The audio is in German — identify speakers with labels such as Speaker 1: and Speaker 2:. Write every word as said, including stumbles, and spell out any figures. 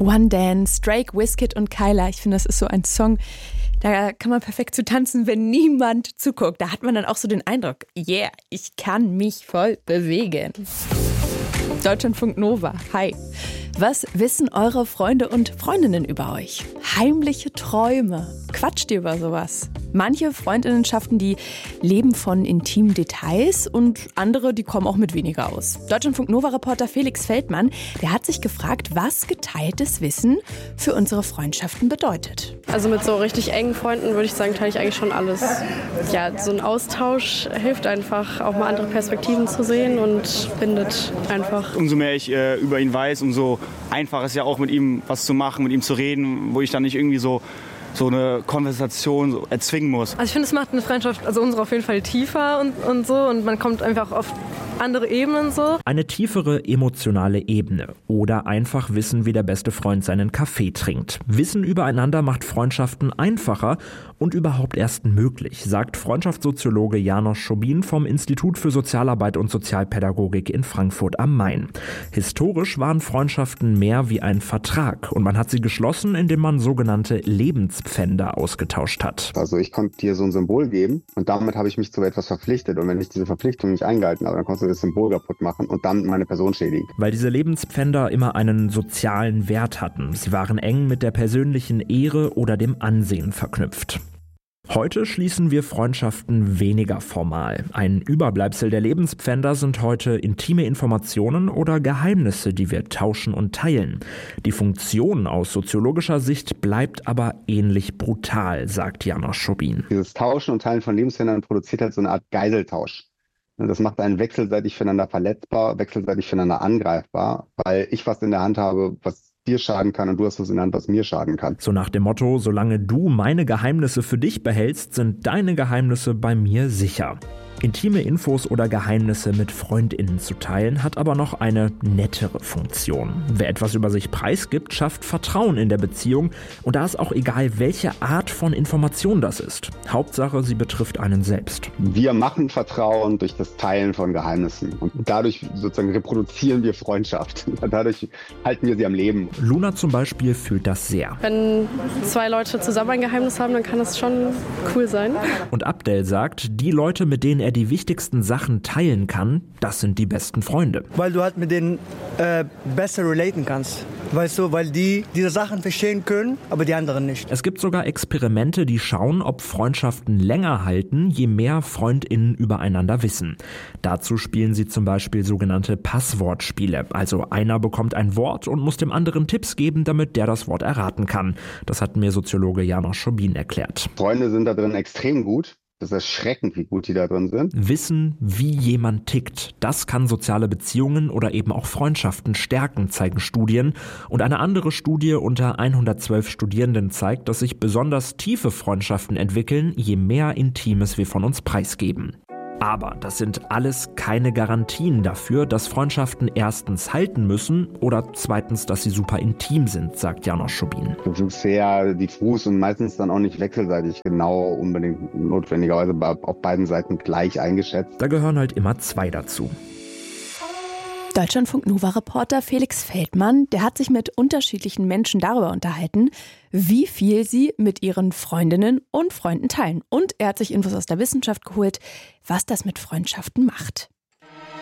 Speaker 1: One Dance, Drake, Wizkid und Kyla. Ich finde, das ist so ein Song, da kann man perfekt zu tanzen, wenn niemand zuguckt. Da hat man dann auch so den Eindruck, yeah, ich kann mich voll bewegen. Deutschlandfunk Nova, hi. Was wissen eure Freunde und Freundinnen über euch? Heimliche Träume. Quatscht ihr über sowas? Manche Freundinnenschaften, die leben von intimen Details und andere, die kommen auch mit weniger aus. Deutschlandfunk Nova-Reporter Felix Feldmann, der hat sich gefragt, was geteiltes Wissen für unsere Freundschaften bedeutet.
Speaker 2: Also mit so richtig engen Freunden würde ich sagen, teile ich eigentlich schon alles. Ja, so ein Austausch hilft einfach, auch mal andere Perspektiven zu sehen und bindet einfach.
Speaker 3: Umso mehr ich äh, über ihn weiß, umso einfacher ist es ja auch mit ihm was zu machen, mit ihm zu reden, wo ich dann nicht irgendwie so so eine Konversation so erzwingen muss.
Speaker 4: Also ich finde, es macht eine Freundschaft, also unsere auf jeden Fall tiefer und, und so und man kommt einfach auf andere Ebenen so.
Speaker 5: Eine tiefere emotionale Ebene oder einfach wissen, wie der beste Freund seinen Kaffee trinkt. Wissen übereinander macht Freundschaften einfacher und überhaupt erst möglich, sagt Freundschaftssoziologe János Schobin vom Institut für Sozialarbeit und Sozialpädagogik in Frankfurt am Main. Historisch waren Freundschaften mehr wie ein Vertrag und man hat sie geschlossen, indem man sogenannte Lebenspfänder ausgetauscht hat.
Speaker 6: Also ich konnte dir so ein Symbol geben und damit habe ich mich zu etwas verpflichtet und wenn ich diese Verpflichtung nicht eingehalten habe, dann konntest du das Symbol kaputt machen und dann meine Person schädigen.
Speaker 5: Weil diese Lebenspfänder immer einen sozialen Wert hatten. Sie waren eng mit der persönlichen Ehre oder dem Ansehen verknüpft. Heute schließen wir Freundschaften weniger formal. Ein Überbleibsel der Lebenspfänder sind heute intime Informationen oder Geheimnisse, die wir tauschen und teilen. Die Funktion aus soziologischer Sicht bleibt aber ähnlich brutal, sagt János Schobin.
Speaker 6: Dieses Tauschen und Teilen von Lebenspfändern produziert halt so eine Art Geiseltausch. Das macht einen wechselseitig füreinander verletzbar, wechselseitig füreinander angreifbar, weil ich was in der Hand habe, was dir schaden kann und du hast was in der Hand, was mir schaden kann.
Speaker 5: So nach dem Motto, solange du meine Geheimnisse für dich behältst, sind deine Geheimnisse bei mir sicher. Intime Infos oder Geheimnisse mit FreundInnen zu teilen, hat aber noch eine nettere Funktion. Wer etwas über sich preisgibt, schafft Vertrauen in der Beziehung und da ist auch egal, welche Art von Information das ist. Hauptsache, sie betrifft einen selbst.
Speaker 6: Wir machen Vertrauen durch das Teilen von Geheimnissen und dadurch sozusagen reproduzieren wir Freundschaft. Dadurch halten wir sie am Leben.
Speaker 5: Luna zum Beispiel fühlt das sehr.
Speaker 2: Wenn zwei Leute zusammen ein Geheimnis haben, dann kann das schon cool sein.
Speaker 5: Und Abdel sagt, die Leute, mit denen er die wichtigsten Sachen teilen kann, das sind die besten Freunde.
Speaker 7: Weil du halt mit denen äh, besser relaten kannst. Weißt du, weil die diese Sachen verstehen können, aber die anderen nicht.
Speaker 5: Es gibt sogar Experimente, die schauen, ob Freundschaften länger halten, je mehr FreundInnen übereinander wissen. Dazu spielen sie zum Beispiel sogenannte Passwortspiele. Also einer bekommt ein Wort und muss dem anderen Tipps geben, damit der das Wort erraten kann. Das hat mir Soziologe János Schobin erklärt.
Speaker 6: Freunde sind da drin extrem gut. Das ist erschreckend, wie gut die da drin sind.
Speaker 5: Wissen, wie jemand tickt, das kann soziale Beziehungen oder eben auch Freundschaften stärken, zeigen Studien. Und eine andere Studie unter hundertzwölf Studierenden zeigt, dass sich besonders tiefe Freundschaften entwickeln, je mehr Intimes wir von uns preisgeben. Aber das sind alles keine Garantien dafür, dass Freundschaften erstens halten müssen oder zweitens, dass sie super intim sind, sagt János Schobin.
Speaker 6: Das ist sehr diffus und meistens dann auch nicht wechselseitig genau unbedingt notwendigerweise auf beiden Seiten gleich eingeschätzt.
Speaker 5: Da gehören halt immer zwei dazu.
Speaker 1: Deutschlandfunk Nova-Reporter Felix Feldmann, der hat sich mit unterschiedlichen Menschen darüber unterhalten, wie viel sie mit ihren Freundinnen und Freunden teilen. Und er hat sich Infos aus der Wissenschaft geholt, was das mit Freundschaften macht.